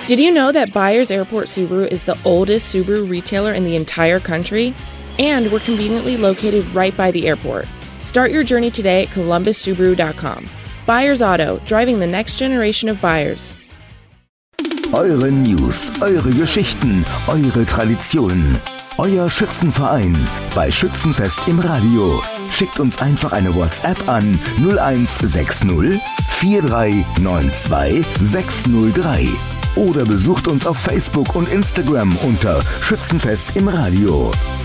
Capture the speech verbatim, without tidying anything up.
Did you know that Byers Airport Subaru is the oldest Subaru retailer in the entire country? And we're conveniently located right by the airport. Start your journey today at columbus subaru dot com. Byers Auto, driving the next generation of buyers. Eure News, eure Geschichten, eure Traditionen. Euer Schützenverein bei Schützenfest im Radio. Schickt uns einfach eine WhatsApp an null eins sechs null vier drei neun zwei sechs null drei oder besucht uns auf Facebook und Instagram unter Schützenfest im Radio.